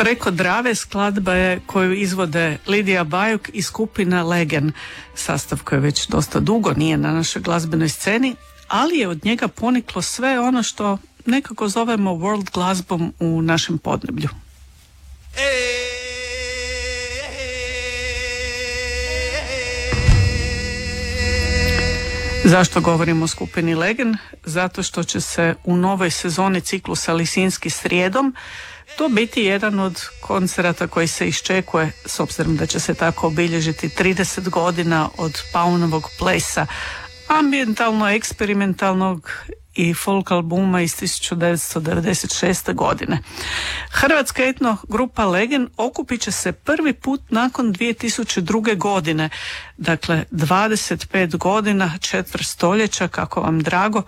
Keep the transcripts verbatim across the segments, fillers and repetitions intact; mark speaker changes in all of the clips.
Speaker 1: Preko Drave skladba je koju izvode Lidija Bajuk i skupina Legen, sastav koji je već dosta dugo nije na našoj glazbenoj sceni, ali je od njega poniklo sve ono što nekako zovemo world glazbom u našem podneblju. Zašto govorimo o skupini Legen? Zato što će se u novoj sezoni ciklusa Lisinski srijedom to biti jedan od koncerata koji se iščekuje, s obzirom da će se tako obilježiti trideset godina od Paunovog plesa, ambijentalno eksperimentalnog i folk albuma iz tisuću devetsto devedeset šeste. godine. Hrvatska etno grupa Legen okupit će se prvi put nakon dvije tisuće druge. godine, dakle dvadeset pet godina, četvrt stoljeća, kako vam drago,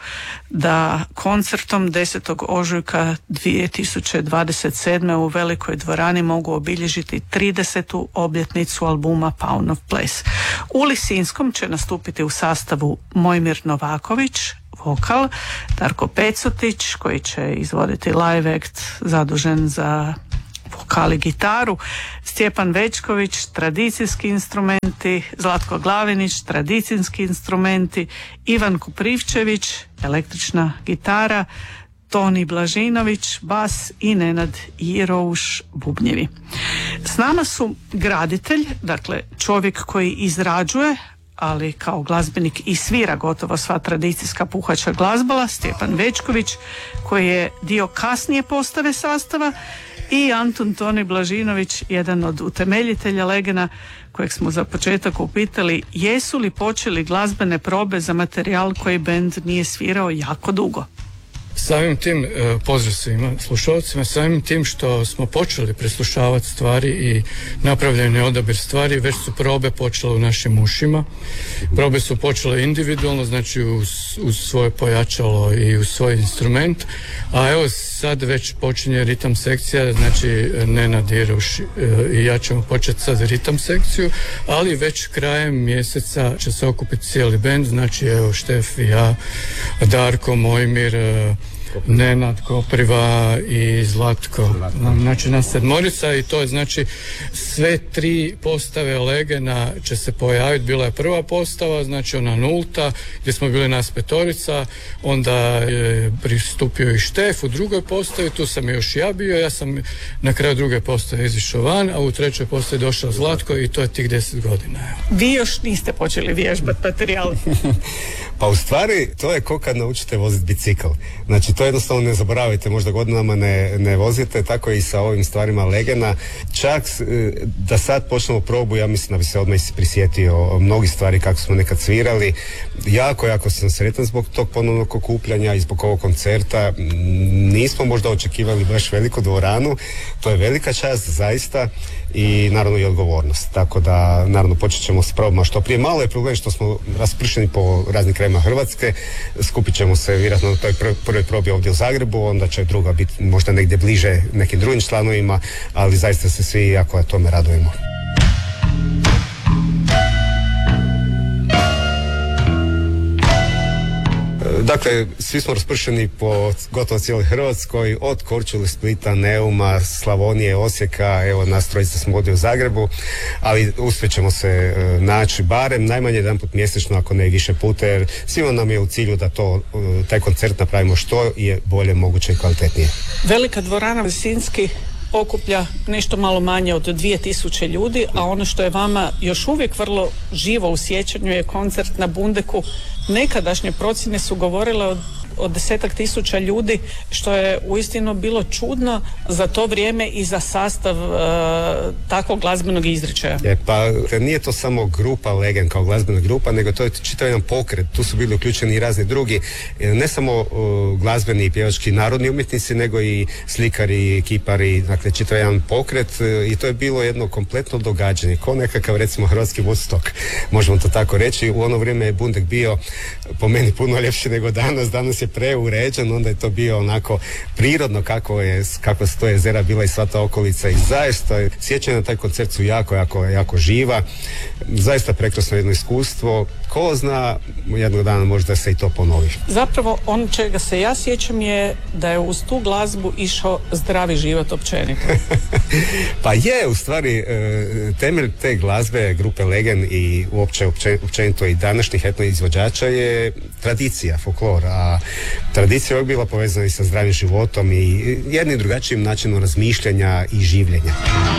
Speaker 1: da koncertom desetog ožujka dvije tisuće dvadeset sedme. u Velikoj dvorani mogu obilježiti tridesetu obljetnicu albuma Paunov ples. U Lisinskom će nastupiti u sastavu Mojmir Novaković, vokal, Darko Pecotić koji će izvoditi live act zadužen za vokal i gitaru, Stjepan Večković, tradicijski instrumenti, Zlatko Glavinić, tradicijski instrumenti, Ivan Kuprivčević, električna gitara, Toni Blažinović, bas i Nenad Jirouš, bubnjevi. S nama su graditelj, dakle čovjek koji izrađuje, ali kao glazbenik i svira gotovo sva tradicijska puhača glazbala, Stjepan Večković, koji je dio kasnije postave sastava, i Antun Toni Blažinović, jedan od utemeljitelja Legena, kojeg smo za početak upitali jesu li počeli glazbene probe za materijal koji bend nije svirao jako dugo.
Speaker 2: Samim tim, pozdrav svima slušalcima, samim tim što smo počeli preslušavati stvari i napravljeni odabir stvari, već su probe počele u našim ušima. Probe su počele individualno, znači uz, uz svoje pojačalo i uz svoj instrument, a evo sad već počinje ritam sekcija, znači Nenad Jirouš i ja ćemo početi sad ritam sekciju, ali već krajem mjeseca će se okupiti cijeli bend, znači evo Štef i ja, Darko, Mojmir, Nenad, Kopriva i Zlatko. Znači nas sedmorica i to je znači sve tri postave Legena će se pojaviti. Bila je prva postava, znači ona nulta, gdje smo bili nas petorica, onda je pristupio i Štef u drugoj postavi, tu sam još ja bio, ja sam na kraju druge postave izišao van, a u trećoj postavi došao Zlatko i to je tih deset godina.
Speaker 1: Vi još niste počeli vježbati materijal.
Speaker 3: Pa u stvari to je ko kad naučite voziti bicikl. Znači to jednostavno ne zaboravite, možda godinama ne, ne vozite, tako i sa ovim stvarima Legena. Čak da sad počnemo probu, ja mislim da bi se odmah prisjetio mnogi stvari kako smo nekad svirali. Jako, jako sam sretan zbog tog ponovnog okupljanja i zbog ovog koncerta. Nismo možda očekivali baš veliku dvoranu, to je velika čast zaista i naravno i odgovornost. Tako da naravno počet ćemo s probama što prije. Malo je problem što smo raspršeni po raznim krajima Hrvatske, skupit ćemo se vjerojatno na toj prvoj probi ovdje u Zagrebu, onda će druga biti možda negdje bliže nekim drugim članovima, ali zaista se svi jako na tome radujemo. Dakle, svi smo raspršeni po gotovo cijeloj Hrvatskoj, od Korčule, Splita, Neuma, Slavonije, Osijeka, evo nas trojica smo ovdje u Zagrebu, ali uspjet ćemo se e, naći barem najmanje jedan put mjesečno, ako ne i više puta, jer svima nam je u cilju da to, e, taj koncert napravimo što je bolje moguće i kvalitetnije.
Speaker 1: Velika dvorana Lisinski okuplja nešto malo manje od dvije tisuće ljudi, a ono što je vama još uvijek vrlo živo u sjećanju je koncert na Bundeku. Nekadašnje procjene su govorile o, o desetak tisuća ljudi, što je uistinu bilo čudno za to vrijeme i za sastav e, takvog glazbenog izričaja.
Speaker 3: E, pa nije to samo grupa Legen kao glazbena grupa, nego to je čitav jedan pokret. Tu su bili uključeni i razni drugi, ne samo uh, glazbeni i pjevački narodni umjetnici, nego i slikari, kipari, dakle čitav jedan pokret uh, i to je bilo jedno kompletno događanje, ko nekakav recimo hrvatski Woodstock, možemo to tako reći. U ono vrijeme je Bundek bio po meni puno ljepši nego danas, danas je preuređen, onda je to bio onako prirodno kako je, kako su to jezera bila i sva ta okolica i zaista sjećanje na taj koncert su jako, jako, jako živa. Zaista prekrasno jedno iskustvo. Ko zna, jednog dana možda se i to ponovi.
Speaker 1: Zapravo, on čega se ja sjećam je da je uz tu glazbu išao zdravi život općenito.
Speaker 3: Pa je, u stvari, temelj te glazbe grupe Legen i uopće općenito i današnjih etno izvođača je tradicija, folklor, a tradicija je bila povezana i sa zdravim životom i jednim drugačijim načinom razmišljanja i življenja.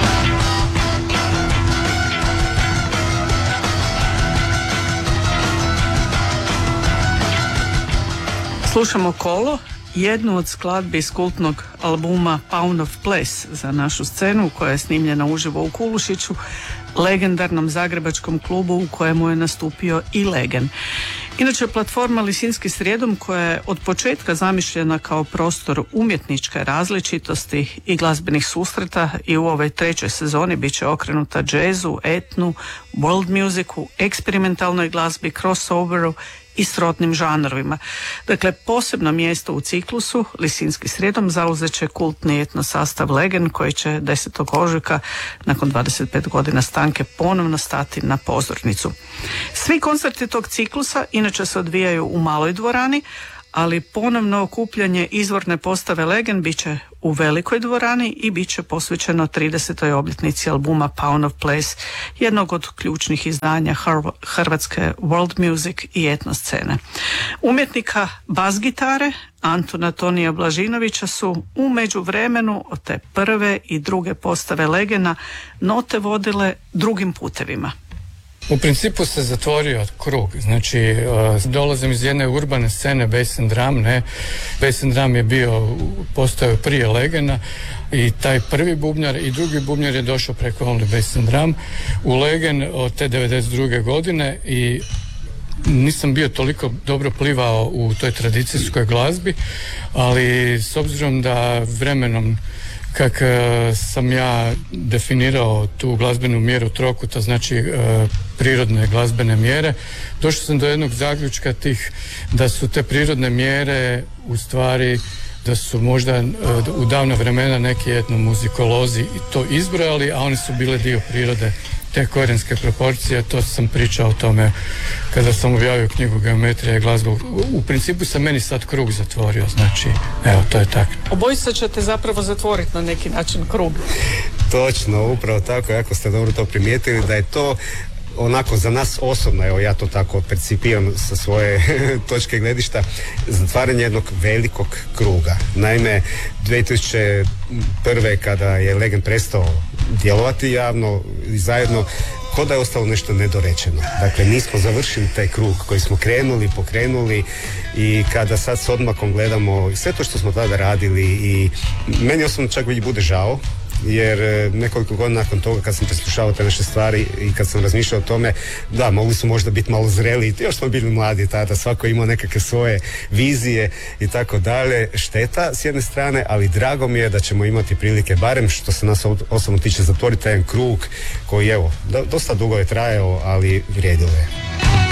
Speaker 1: Slušamo Kolo, jednu od skladbi iz kultnog albuma Pound of Ples za našu scenu, koja je snimljena uživo u Kulušiću, legendarnom zagrebačkom klubu u kojemu je nastupio i Legen. Inače, platforma Lisinski srijedom, koja je od početka zamišljena kao prostor umjetničke različitosti i glazbenih susreta, i u ovoj trećoj sezoni bit će okrenuta džezu, etnu, world musicu, eksperimentalnoj glazbi, crossoveru i srodnim žanrovima. Dakle, posebno mjesto u ciklusu Lisinski srijedom zauzet će kultni etno sastav Legen, koji će desetog ožujka nakon dvadeset pet godina stanke ponovno stati na pozornicu. Svi koncerti tog ciklusa inače se odvijaju u maloj dvorani, ali ponovno okupljanje izvorne postave Legen bit će u velikoj dvorani i bit će posvećeno tridesetoj obljetnici albuma Pound of Ples, jednog od ključnih izdanja hrvatske world music i etno scene. Umjetnika bas gitare Antuna Tonija Blažinovića su u međuvremenu od te prve i druge postave Legena note vodile drugim putevima.
Speaker 2: U principu se zatvorio krug, znači uh, dolazim iz jedne urbane scene bass and drum, ne, bass and drum je bio, postojao prije Legena i taj prvi bubnjar i drugi bubnjar je došao preko Only Bass and Drum u Legen od te devedeset druge godine i nisam bio toliko dobro plivao u toj tradicijskoj glazbi, ali s obzirom da vremenom kak sam ja definirao tu glazbenu mjeru trokuta, znači e, prirodne glazbene mjere, došao sam do jednog zaključka tih da su te prirodne mjere u stvari da su možda e, u davna vremena neki etnomuzikolozi to izbrojali, a oni su bile dio prirode, te korijenske proporcije. To sam pričao o tome kada sam objavio knjigu Geometrija i glazba. U, u principu se meni sad krug zatvorio, znači evo, to je tako.
Speaker 1: Obojica ćete zapravo zatvoriti na neki način krug.
Speaker 3: Točno, upravo tako, jako ste dobro to primijetili, da je to onako za nas osobno, evo ja to tako percipiram sa svoje točke gledišta, zatvaranje jednog velikog kruga. Naime, dvije tisuće prve kada je Legen prestao djelovati javno i zajedno, ko da je ostalo nešto nedorečeno. Dakle, nismo završili taj krug koji smo krenuli, pokrenuli i kada sad s odmakom gledamo sve to što smo tada radili i meni osobno čak i bude žao, jer nekoliko godina nakon toga kad sam preslušavao te naše stvari i kad sam razmišljao o tome, da, mogli su možda biti malo zreli, još smo bili mladi tada, svako imao nekakve svoje vizije i tako dalje. Šteta s jedne strane, ali drago mi je da ćemo imati prilike, barem što se nas osobno tiče, zatvoriti jedan krug koji, evo, dosta dugo je trajao, ali vrijedilo je.